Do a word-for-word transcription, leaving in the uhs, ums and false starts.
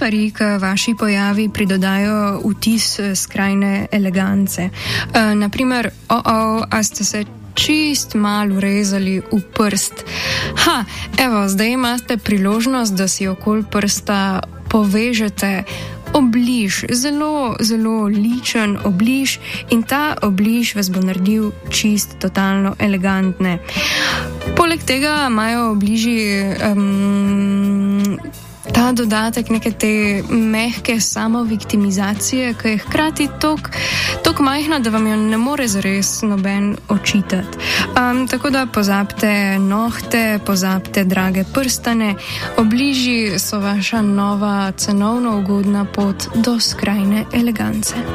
stvari, ki vaši pojavi pridodajo vtis skrajne elegance. Uh, naprimer, o, o, a ste se čist malo rezali v prst. Ha, evo, zdaj imate priložnost, da si okoli prsta povežete obliž, zelo, zelo ličen obliž in ta obliž vas bo naredil čist, totalno elegantne. Poleg tega imajo obliži um, ta dodatek neke te mehke samoviktimizacije, ki je hkrati tok, tok majhna, da vam jo ne more zares noben očitati. Um, tako da pozabite nohte, pozabite drage prstane, obliži so vaša nova cenovno ugodna pot do skrajne elegance.